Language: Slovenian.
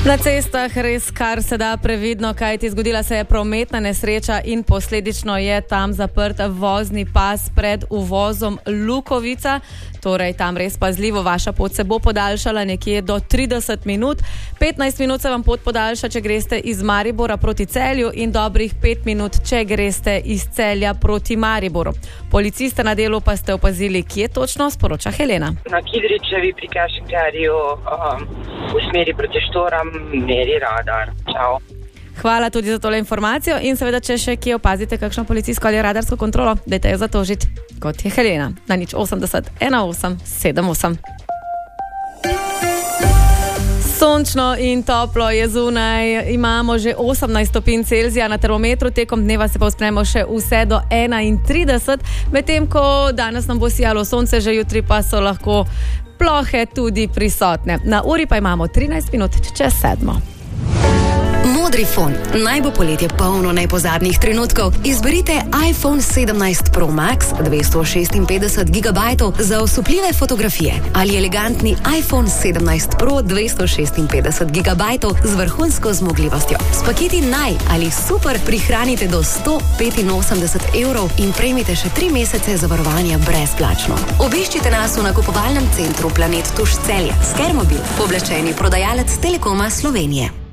Na cestah res kar se da previdno, kajti zgodila se je prometna nesreča in posledično je tam zaprt vozni pas pred uvozom Lukovica. Torej, tam res pazljivo, vaša pot se bo podaljšala nekje do 30 minut. 15 minut se vam pot podaljša, če greste iz Maribora proti Celju in dobrih 5 minut, če greste iz Celja proti Mariboru. Policiste na delu pa ste opazili, kje točno, sporoča Helena. Na Kidričevi pri Kašinkarju v smeri proti Štoram meri radar. Čau. Hvala tudi za tole informacijo in seveda, če še kje opazite kakšno policijsko ali radarsko kontrolo, dajte jo zatožiti, kot je Helena, na 080 18 78. Sončno in toplo je zunaj, imamo že 18 stopinj Celzija na termometru, tekom dneva se pa vzpnemo še vse do 31, medtem ko danes nam bo sijalo sonce, že jutri pa so lahko plohe tudi prisotne. Na uri pa imamo 13 minut čez 7. Modrifon. Naj bo poletje polno nepozabnih trenutkov. Izberite iPhone 17 Pro Max 256 GB za osupljive fotografije ali elegantni iPhone 17 Pro 256 GB z vrhunsko zmogljivostjo. S paketi Naj ali Super prihranite do 185 € in prejmite še 3 mesece zavarovanja brezplačno. Obiščite nas v nakupovalnem centru Planet Tuš Celje. Skermobil, pooblaščeni prodajalec Telekoma Slovenije.